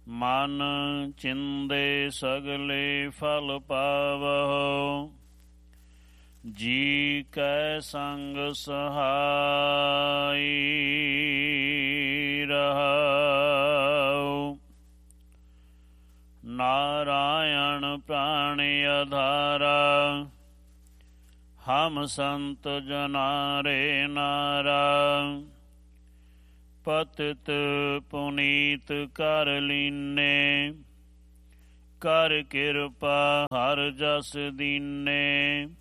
ਮਨ ਚਿੰਦੇ ਸਗਲੇ ਫਲ ਪਾਵਹੁ। ਜੀ ਕੈ ਸੰਗ ਸਹਾਈ ਰਹਾਉ। ਨਾਰਾਇਣ ਪ੍ਰਾਣ ਆਧਾਰਾ ਹਮ ਸੰਤ ਜਨਾ ਰੇ ਨਾਰਾ। ਪਤਿਤ ਪੁਨੀਤ ਕਰ ਲੀਨੇ ਕਰ ਕਿਰਪਾ ਹਰ ਜਸ ਦੀਨੇ।